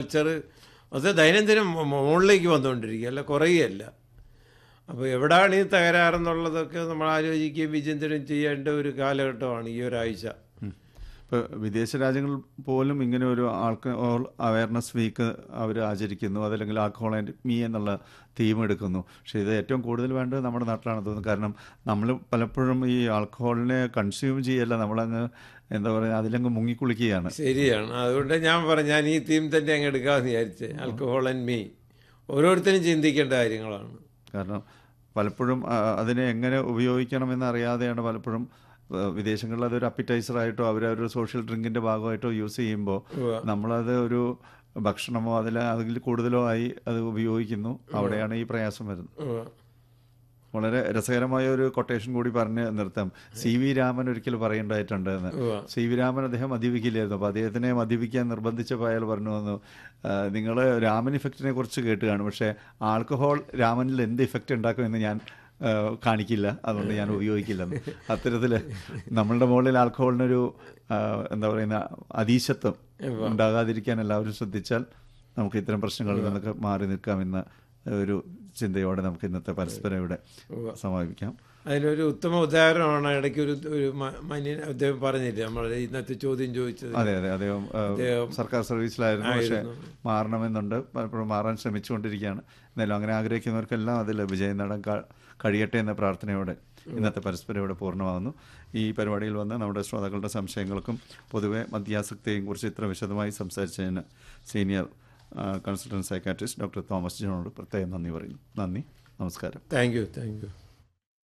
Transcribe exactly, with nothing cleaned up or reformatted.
Culture അത് ദൈനംദിനം മുകളിലേക്ക് വന്നുകൊണ്ടിരിക്കുക, അല്ല കുറയുകയല്ല. അപ്പോൾ എവിടെയാണ് ഈ തകരാറെന്നുള്ളതൊക്കെ നമ്മൾ ആലോചിക്കുകയും വിചിന്തനം ചെയ്യേണ്ട ഒരു കാലഘട്ടമാണ് ഈ ഒരാഴ്ച. ഇപ്പോൾ വിദേശ രാജ്യങ്ങൾ പോലും ഇങ്ങനെ ഒരു ആൽക്കഹോൾ അവയർനെസ് വീക്ക് അവർ ആചരിക്കുന്നു, അതല്ലെങ്കിൽ ആൽക്കഹോൾ ആൻഡ് മീ എന്നുള്ള തീം എടുക്കുന്നു. പക്ഷേ ഇത് ഏറ്റവും കൂടുതൽ വേണ്ടത് നമ്മുടെ നാട്ടിലാണ് തോന്നുന്നത്. കാരണം നമ്മൾ പലപ്പോഴും ഈ ആൽക്കഹോളിനെ കൺസ്യൂം ചെയ്യല്ല, നമ്മളങ്ങ് എന്താ പറയുക, അതിലങ്ങ് മുങ്ങിക്കുളിക്കുകയാണ്. ശരിയാണ്. അതുകൊണ്ട് ഞാൻ പറഞ്ഞു, ഞാൻ ഈ തീം തന്നെ അങ്ങ് എടുക്കാമെന്ന് വിചാരിച്ചേ. ആൽക്കഹോൾ ആൻഡ് മീ ഓരോരുത്തരും ചിന്തിക്കേണ്ട കാര്യങ്ങളാണ്. കാരണം പലപ്പോഴും അതിനെ എങ്ങനെ ഉപയോഗിക്കണമെന്ന് അറിയാതെയാണ് പലപ്പോഴും വിദേശങ്ങളിൽ അതൊരു അപ്പിറ്റൈസറായിട്ടോ അവരൊരു സോഷ്യൽ ഡ്രിങ്കിൻ്റെ ഭാഗമായിട്ടോ യൂസ് ചെയ്യുമ്പോൾ നമ്മളത് ഒരു ഭക്ഷണമോ അതിൽ അതിൽ കൂടുതലോ ആയി അത് ഉപയോഗിക്കുന്നു. അവിടെയാണ് ഈ പ്രയാസം വരുന്നത്. വളരെ രസകരമായ ഒരു കൊട്ടേഷൻ കൂടി പറഞ്ഞ് നിർത്താം. സി വി രാമൻ ഒരിക്കൽ പറയേണ്ടതായിട്ടുണ്ട് എന്ന്. സി വി രാമൻ അദ്ദേഹം മദ്യപിക്കില്ലായിരുന്നു. അപ്പോൾ അദ്ദേഹത്തിനെ മദ്യപിക്കാൻ നിർബന്ധിച്ചപ്പോൾ അയാൾ പറഞ്ഞു വന്നു, നിങ്ങൾ രാമൻ ഇഫക്റ്റിനെ കുറിച്ച് കേട്ട് കാണും, പക്ഷേ ആൽക്കഹോൾ രാമനിൽ എന്ത് ഇഫക്റ്റ് ഉണ്ടാക്കുമെന്ന് ഞാൻ കാണിക്കില്ല, അതുകൊണ്ട് ഞാൻ ഉപയോഗിക്കില്ലെന്ന്. അത്തരത്തിൽ നമ്മളുടെ മുകളിൽ ആൽക്കഹോളിനൊരു എന്താ പറയുന്ന അതീശത്വം ഉണ്ടാകാതിരിക്കാൻ എല്ലാവരും ശ്രദ്ധിച്ചാൽ നമുക്ക് ഇത്തരം പ്രശ്നങ്ങളിൽ നിന്നൊക്കെ മാറി നിൽക്കാമെന്ന ഒരു ചിന്തയോടെ നമുക്ക് ഇന്നത്തെ പരസ്പരം ഇവിടെ സമാപിക്കാം. അതിനൊരു ഉത്തമ ഉദാഹരണമാണ് ഇടയ്ക്ക് ഒരു ഒരു മാന്യൻ അദ്ദേഹം പറഞ്ഞില്ലേ, നമ്മൾ ഇന്നത്തെ ചോദ്യം ചോദിച്ചത്. അതെ അതെ അദ്ദേഹം സർക്കാർ സർവീസിലായിരുന്നു, പക്ഷേ മാറണമെന്നുണ്ട്, പലപ്പോഴും മാറാൻ ശ്രമിച്ചുകൊണ്ടിരിക്കുകയാണ്. എന്നാലും അങ്ങനെ ആഗ്രഹിക്കുന്നവർക്കെല്ലാം അതിൽ വിജയം നേടാൻ കഴിയട്ടെ എന്ന പ്രാർത്ഥനയോടെ ഇന്നത്തെ പരസ്പരം ഇവിടെ പൂർണ്ണമാകുന്നു. ഈ പരിപാടിയിൽ വന്ന് നമ്മുടെ ശ്രോതാക്കളുടെ സംശയങ്ങൾക്കും പൊതുവെ മദ്യാസക്തിയെയും കുറിച്ച് ഇത്ര വിശദമായി സംസാരിച്ചതിന് senior consultant psychiatrist doctor Thomas ജോണോട് പ്രത്യേകം നന്ദി പറയുന്നു. നന്ദി, നമസ്കാരം. Thank you thank you